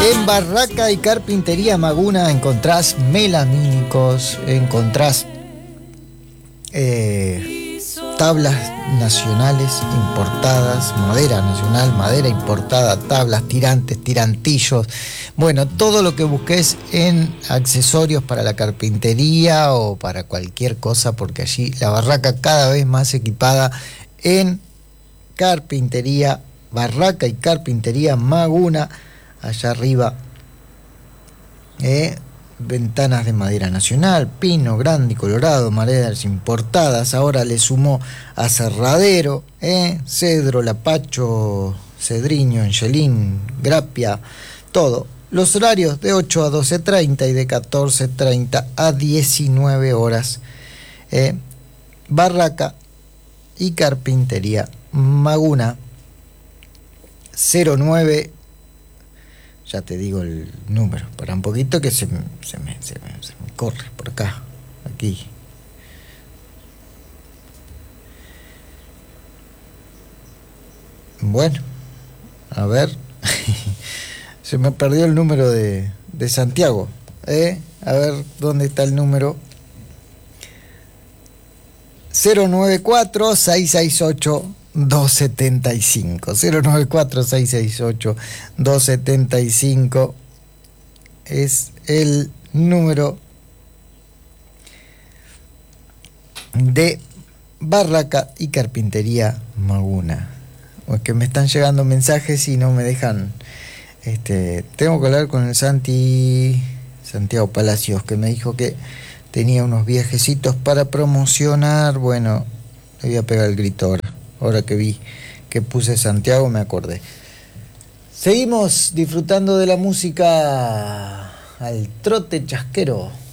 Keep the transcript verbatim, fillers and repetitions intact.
En Barraca y Carpintería Maguna encontrás melamínicos, encontrás eh, tablas nacionales importadas, madera nacional, madera importada, tablas, tirantes, tirantillos, bueno, todo lo que busques en accesorios para la carpintería o para cualquier cosa, porque allí la Barraca cada vez más equipada en carpintería, Barraca y Carpintería Maguna, allá arriba, eh, ventanas de madera nacional, pino, grande y colorado, maderas importadas, ahora le sumó aserradero, eh, cedro, lapacho, cedriño, engelín, grapia, todo. Los horarios de ocho a doce treinta y de catorce treinta a diecinueve horas. Eh, Barraca y Carpintería Maguna, cero nueve, ya te digo el número, para un poquito que se, se, me, se, me, se me corre por acá, aquí. Bueno, a ver, se me perdió el número de, de Santiago, ¿eh? A ver, ¿dónde está el número? cero nueve cuatro, seis seis ocho, dos siete cinco, cero nueve cuatro, seis seis ocho, dos siete cinco es el número de Barraca y Carpintería Maguna. Porque me están llegando mensajes y no me dejan. Este, tengo que hablar con el Santi Santiago Palacios, que me dijo que tenía unos viajecitos para promocionar. Bueno, le voy a pegar el grito ahora. Ahora que vi que puse Santiago me acordé. Seguimos disfrutando de la música al trote chasquero.